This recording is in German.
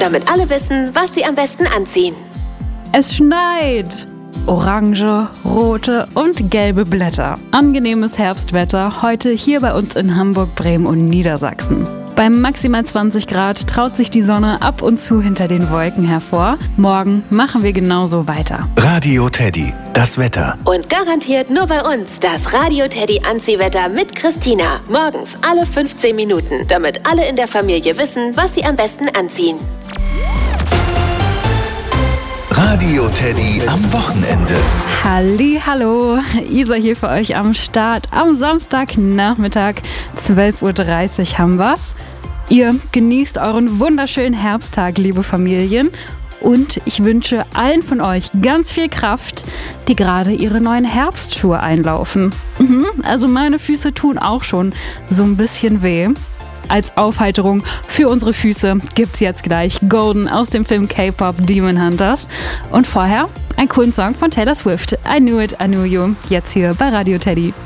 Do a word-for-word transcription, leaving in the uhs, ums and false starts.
damit alle wissen, was sie am besten anziehen. Es schneit. Orange, rote und gelbe Blätter. Angenehmes Herbstwetter heute hier bei uns in Hamburg, Bremen und Niedersachsen. Bei maximal zwanzig Grad traut sich die Sonne ab und zu hinter den Wolken hervor. Morgen machen wir genauso weiter. Radio Teddy, das Wetter. Und garantiert nur bei uns das Radio Teddy Anziehwetter mit Christina. Morgens alle fünfzehn Minuten, damit alle in der Familie wissen, was sie am besten anziehen. Radio Teddy am Wochenende. Halli, hallo, Isa hier für euch am Start. Am Samstagnachmittag, zwölf Uhr dreißig haben wir's. Ihr genießt euren wunderschönen Herbsttag, liebe Familien. Und ich wünsche allen von euch ganz viel Kraft, die gerade ihre neuen Herbstschuhe einlaufen. Mhm, also meine Füße tun auch schon so ein bisschen weh. Als Aufheiterung für unsere Füße gibt's jetzt gleich Golden aus dem Film K-Pop Demon Hunters. Und vorher ein coolen Song von Taylor Swift, I Knew It, I Knew You, jetzt hier bei Radio Teddy.